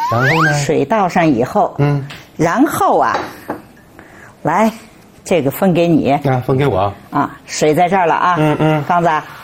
然后呢？ 水倒上以后，然后啊，来，这个分给你。 分给我。 啊，水在这儿了啊。刚子，